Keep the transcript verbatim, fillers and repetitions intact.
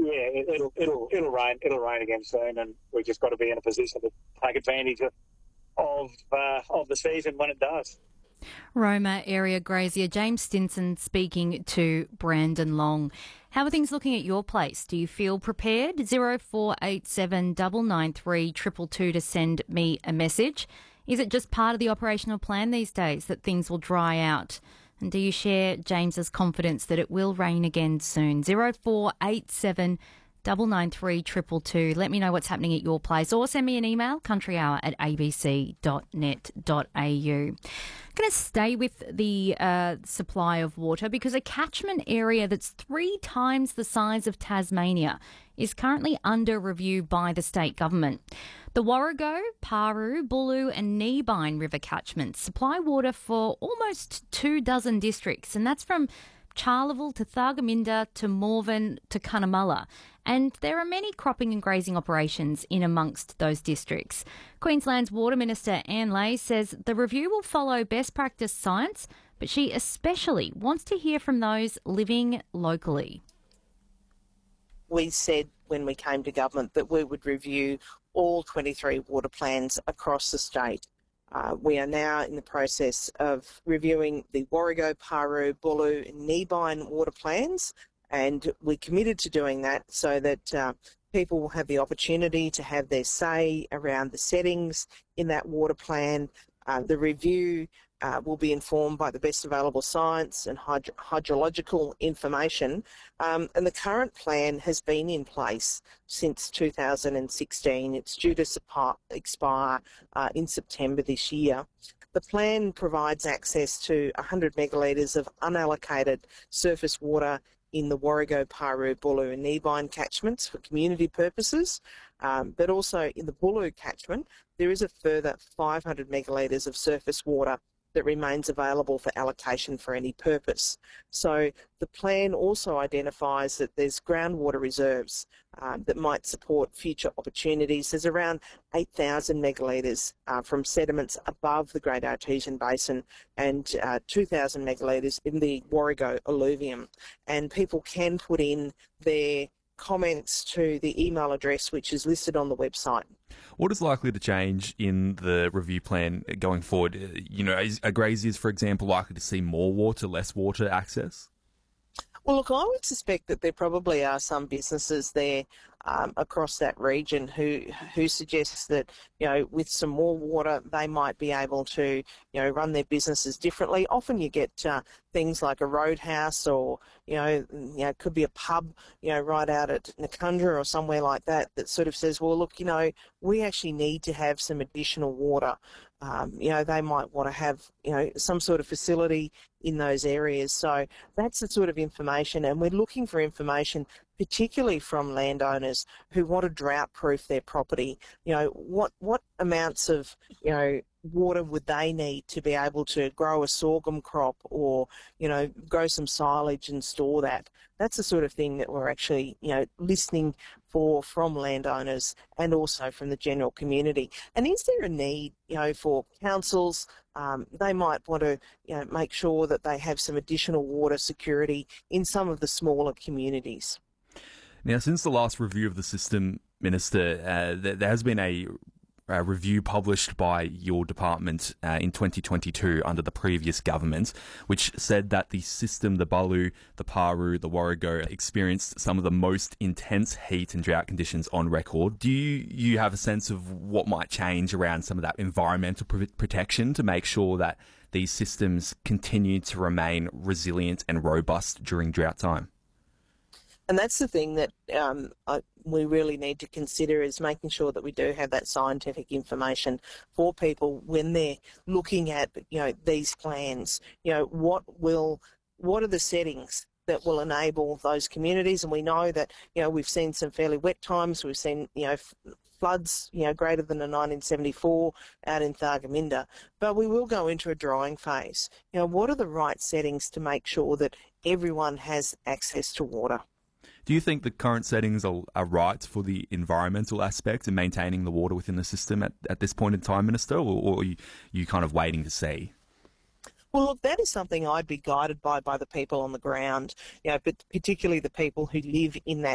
yeah, it, it'll it'll it'll rain it'll rain again soon, and we've just got to be in a position to take advantage of of, uh, of the season when it does. Roma area grazier James Stinson speaking to Brandon Long. How are things looking at your place? Do you feel prepared? Zero four eight seven nine nine three two two two to send me a message. Is it just part of the operational plan these days that things will dry out? And do you share James's confidence that it will rain again soon? Zero four eight seven nine nine three two two two. Let me know what's happening at your place, or send me an email, countryhour at a b c dot net dot a u. I'm going to stay with the uh, supply of water because a catchment area that's three times the size of Tasmania is currently under review by the state government. The Warrego, Paru, Bulu and Kneebine river catchments supply water for almost two dozen districts, and that's from Charleville to Thargomindah to Morven to Cunnamulla. And there are many cropping and grazing operations in amongst those districts. Queensland's Water Minister Anne Ley says the review will follow best practice science, but she especially wants to hear from those living locally. We said when we came to government that we would review all twenty-three water plans across the state. Uh, we are now in the process of reviewing the Warrego, Paru, Bulu and Kneebine water plans, and we're committed to doing that so that uh, people will have the opportunity to have their say around the settings in that water plan. Uh, the review uh, will be informed by the best available science and hydro- hydrological information, um, and the current plan has been in place since two thousand sixteen. It's due to sup- expire uh, in September this year. The plan provides access to one hundred megalitres of unallocated surface water in the Warrego, Paru, Bulu and Kneebine catchments for community purposes, um, but also in the Bulu catchment there is a further five hundred megalitres of surface water that remains available for allocation for any purpose. So the plan also identifies that there's groundwater reserves um, that might support future opportunities. There's around eight thousand megalitres uh, from sediments above the Great Artesian Basin and uh, two thousand megalitres in the Warrego alluvium. And people can put in their comments to the email address which is listed on the website. What is likely to change in the review plan going forward? You know, is, are graziers, for example, likely to see more water, less water access? Well, look, I would suspect that there probably are some businesses there um, across that region who who suggests that, you know, with some more water, they might be able to, you know, run their businesses differently. Often you get uh, things like a roadhouse or, you know, you know, it could be a pub, you know, right out at Nakundra or somewhere like that that sort of says, well, look, you know, we actually need to have some additional water. Um, you know, they might want to have, you know, some sort of facility in those areas. So that's the sort of information, and we're looking for information particularly from landowners who want to drought-proof their property. You know, what, what amounts of, you know, water would they need to be able to grow a sorghum crop or, you know, grow some silage and store that? That's the sort of thing that we're actually, you know, listening for from landowners and also from the general community. And is there a need, you know, for councils? Um, they might want to, you know, make sure that they have some additional water security in some of the smaller communities. Now, since the last review of the system, Minister, uh, there, there has been a Uh, review published by your department uh, in twenty twenty-two under the previous government, which said that the system, the Bulu, the Paru, the Warrego, experienced some of the most intense heat and drought conditions on record. Do you, you have a sense of what might change around some of that environmental pr- protection to make sure that these systems continue to remain resilient and robust during drought time? And that's the thing that um, I, we really need to consider, is making sure that we do have that scientific information for people when they're looking at, you know, these plans. You know, what will, what are the settings that will enable those communities? And we know that, you know, we've seen some fairly wet times. We've seen, you know, f- floods, you know, greater than the nineteen seventy-four out in Thargomindah. But we will go into a drying phase. You know, what are the right settings to make sure that everyone has access to water? Do you think the current settings are, are right for the environmental aspect and maintaining the water within the system at, at this point in time, Minister, or, or are you, you kind of waiting to see? Well, look, that is something I'd be guided by by the people on the ground, you know, but particularly the people who live in that